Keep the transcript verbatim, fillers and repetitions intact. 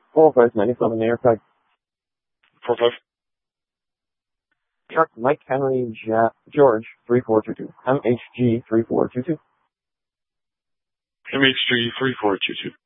four five nine seven airtag. Four five. Shark Mike Henry ja- George three four two two. M H G three four two two. M H G three four two two.